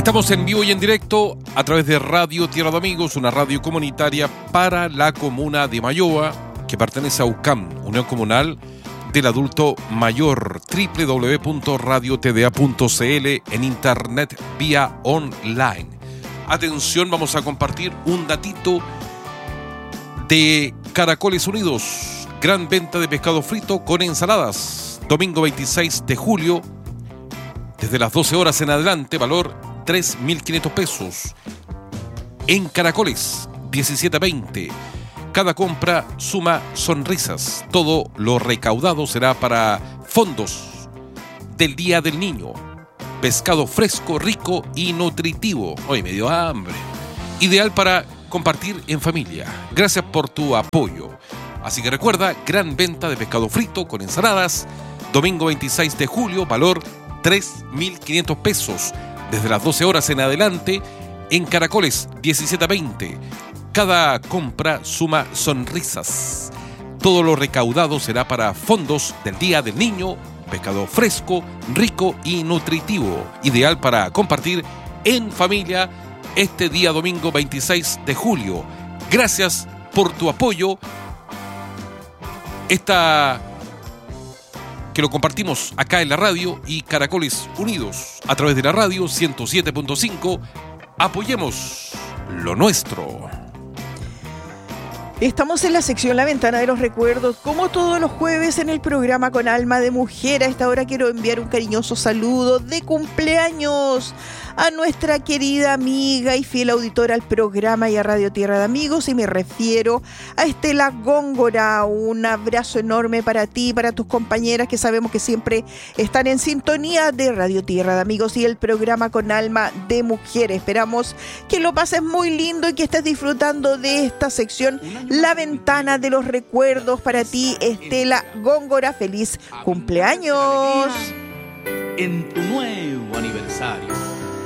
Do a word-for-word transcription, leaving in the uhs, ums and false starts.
Estamos en vivo y en directo a través de Radio Tierra de Amigos, una radio comunitaria para la comuna de Mayoa, que pertenece a U C A M, Unión Comunal del Adulto Mayor, doble u doble u doble u punto radio t d a punto c l, en internet vía online. Atención, vamos a compartir un datito de Caracoles Unidos. Gran venta de pescado frito con ensaladas. Domingo veintiséis de julio, desde las doce horas en adelante, valor tres mil quinientos pesos. En Caracoles, diecisiete veinte. Cada compra suma sonrisas. Todo lo recaudado será para fondos del Día del Niño. Pescado fresco, rico y nutritivo. Hoy me dio hambre. Ideal para compartir en familia. Gracias por tu apoyo. Así que recuerda, gran venta de pescado frito con ensaladas. Domingo veintiséis de julio, valor tres mil quinientos pesos. Desde las doce horas en adelante, en Caracoles, diecisiete veinte. Cada compra suma sonrisas. Todo lo recaudado será para fondos del Día del Niño. Pescado fresco, rico y nutritivo. Ideal para compartir en familia este día domingo veintiséis de julio. Gracias por tu apoyo. Esta que lo compartimos acá en la radio y Caracoles Unidos a través de la radio ciento siete punto cinco. Apoyemos lo nuestro. Estamos en la sección La Ventana de los Recuerdos, como todos los jueves en el programa Con Alma de Mujer. A esta hora quiero enviar un cariñoso saludo de cumpleaños a nuestra querida amiga y fiel auditora al programa y a Radio Tierra de Amigos, y me refiero a Estela Góngora. Un abrazo enorme para ti y para tus compañeras, que sabemos que siempre están en sintonía de Radio Tierra de Amigos y el programa Con Alma de Mujer. Esperamos que lo pases muy lindo y que estés disfrutando de esta sección La Ventana de los Recuerdos. Para ti, Estela Góngora, feliz cumpleaños en tu nuevo aniversario.